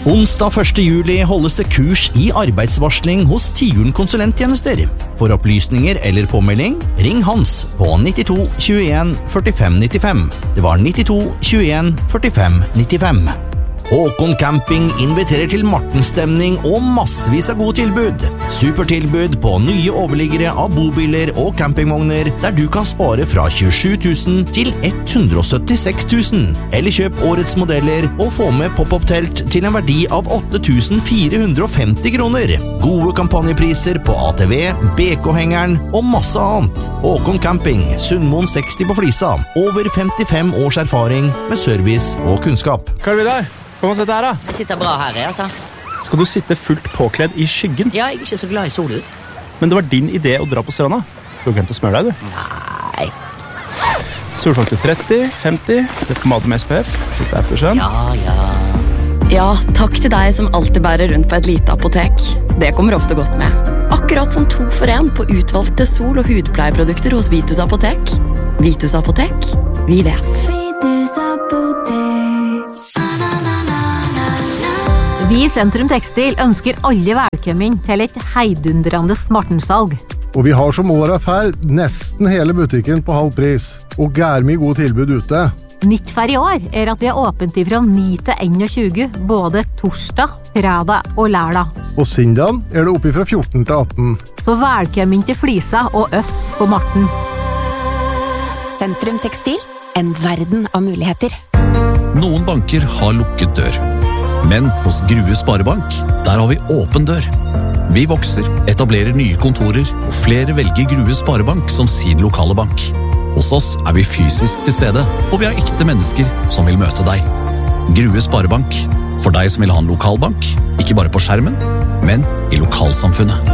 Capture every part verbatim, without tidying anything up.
Onsdag første juli holdes det kurs i arbeidsvarsling hos Tiuren konsulenttjenester. For opplysninger eller påmelding, ring Hans på nittito tjueen førtifem nittifem. Det var nittito tjueen førtifem nittifem. Håkon Camping inviterer til Martenstemning og massevis av gode tilbud. Supertilbud på nye overliggere av bobiler og campingvogner, der du kan spare fra tjuesju tusen til hundre og syttiseks tusen. Eller kjøp årets modeller og få med pop-up-telt til en verdi av åtte tusen fire hundre og femti kroner. Gode kampanjepriser på A T V, B K-hengeren og masse annet. Håkon Camping, Sundmoen seksti på Flisa. Over femtifem års erfaring med service og kunnskap. Hva er vi der? Kom og sett her da. Jeg sitter bra her, jeg, altså. Skal du sitte fullt påkledd i skyggen? Ja, jeg er ikke så glad i solen. Men det var din idé å dra på stranda. Du har glemt å smøre deg, du. Nei. Solfaktor tretti, femti, det er pomade med S P F, litt eftersønn. Ja, ja. Ja, takk til deg som alltid bærer rundt på et lite apotek. Det kommer ofte godt med. Akkurat som to for en på utvalgte sol- og hudpleieprodukter hos Vitus Apotek. Vitus Apotek, vi vet. Vitus Apotek. Vi i Sentrum Tekstil ønsker alle velkommen til et heidundrende Martensalg. Og vi har som året fær nesten hele butikken på halv pris, og gærmig god tilbud ute. Nytt for i år er at vi har åpent fra ni til enogtjue, både torsdag, fredag og lørdag. Og sindagen er det oppe fra fjorten til atten. Så velkommen til Flisa og Øss på Marten. Sentrum Tekstil, en verden av muligheter. Noen banker har lukket dør. Men hos Grue Sparebank, der har vi åpen dør. Vi vokser, etablerer nye kontorer, og flere velger Grue Sparebank som sin lokale bank. Hos oss er vi fysisk til stede, og vi har ekte mennesker som vil møte deg. Grue Sparebank, for deg som vil ha en lokalbank, ikke bare på skjermen, men i lokalsamfunnet.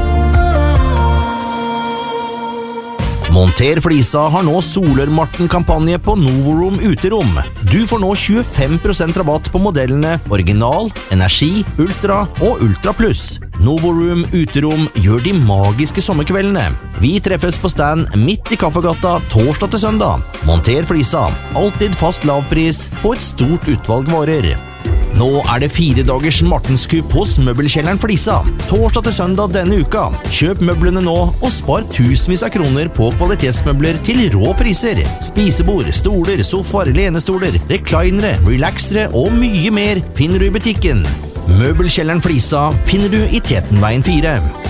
Monter Flisa har nå Solørmarten-kampanje på Novoroom Uterom. Du får nå tjuefem prosent rabatt på modellene Original, Energi, Ultra og Ultra Plus. Novoroom Uterom gjør de magiske sommerkveldene. Vi treffes på stand midt i Kaffegata torsdag til søndag. Monter Flisa, alltid fast lavpris på et stort utvalg varer. Nå er det fire dagers Martenskupp hos Møbelkjelleren Flisa. Torsdag til søndag denne uka. Kjøp møblene nå og spar tusenvis av kroner på kvalitetsmøbler til rå priser. Spisebord, stoler, sofaer, lenestoler, reklinere, relaxere og mye mer finner du i butikken. Møbelkjelleren Flisa finner du i Tetenveien fire.